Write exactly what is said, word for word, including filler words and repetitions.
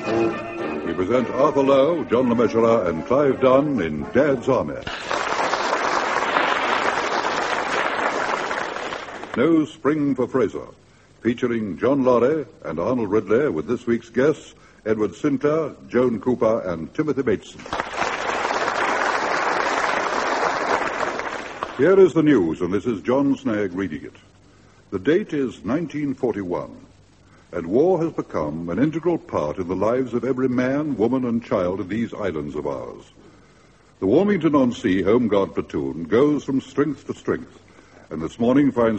We present Arthur Lowe, John Le Mesurier, and Clive Dunn in Dad's Army. No Spring for Fraser, featuring John Laurie and Arnold Ridley with this week's guests, Edward Sinclair, Joan Cooper, and Timothy Bateson. Here is the news, and this is John Snagg reading it. The date is nineteen forty-one, and war has become an integral part in the lives of every man, woman, and child in these islands of ours. The Warmington-on-Sea Home Guard platoon goes from strength to strength, and this morning finds